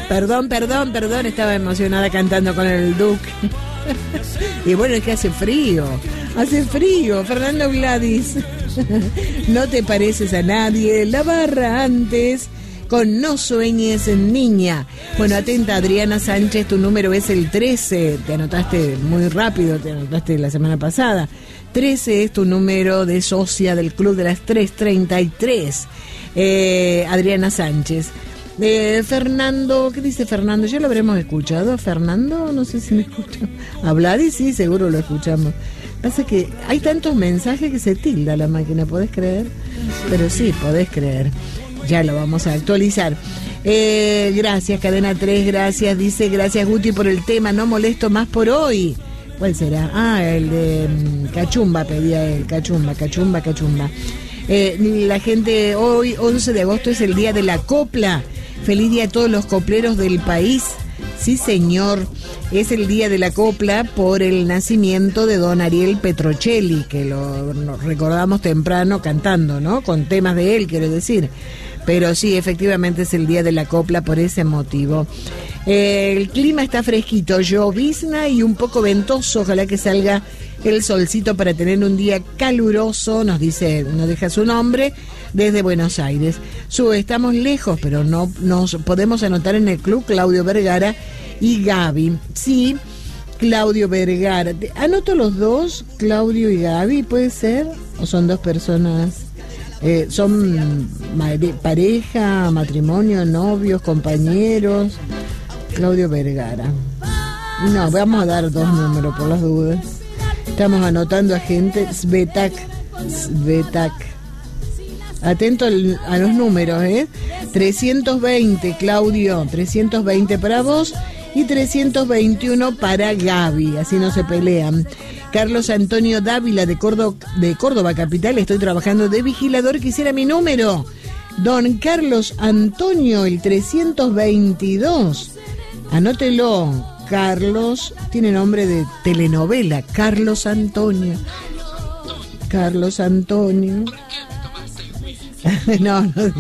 Perdón, estaba emocionada cantando con el Duque. Y bueno, es que hace frío, Fernando Gladys. No te pareces a nadie, la barra antes, con No sueñes, niña. Bueno, atenta, Adriana Sánchez, tu número es el 13, te anotaste muy rápido, te anotaste la semana pasada. 13 es tu número de socia del Club de las 3:33, Adriana Sánchez. Fernando, ¿qué dice Fernando? Ya lo habremos escuchado. Fernando, no sé si me escucha. Hablar y sí, seguro lo escuchamos. Pasa que hay tantos mensajes que se tilda la máquina, ¿podés creer? Pero sí, podés creer. Ya lo vamos a actualizar. Gracias, Cadena 3, gracias. Dice, gracias Guti por el tema, no molesto más por hoy. ¿Cuál será? Ah, el de Cachumba, pedía él. Cachumba. La gente, hoy 11 de agosto es el día de la copla. Feliz día a todos los copleros del país. Sí, señor, es el día de la copla por el nacimiento de don Ariel Petrocelli, que lo recordamos temprano cantando, ¿no? Con temas de él, quiero decir. Pero sí, efectivamente es el día de la copla por ese motivo. El clima está fresquito, llovizna y un poco ventoso. Ojalá que salga el solcito para tener un día caluroso, nos deja su nombre, desde Buenos Aires. Estamos lejos, pero no nos podemos anotar en el club Claudio Vergara y Gaby. Sí, Claudio Vergara. ¿Anoto los dos, Claudio y Gaby, puede ser? ¿O son dos personas? ¿Son pareja, matrimonio, novios, compañeros? Claudio Vergara. No, vamos a dar dos números por las dudas. Estamos anotando a gente. Svetak. Atento a los números, 320, Claudio, 320 para vos y 321 para Gaby, así no se pelean. Carlos Antonio Dávila de Córdoba capital, estoy trabajando de vigilador, quisiera mi número. Don Carlos Antonio, el 322. Anótelo, Carlos, tiene nombre de telenovela, Carlos Antonio. No.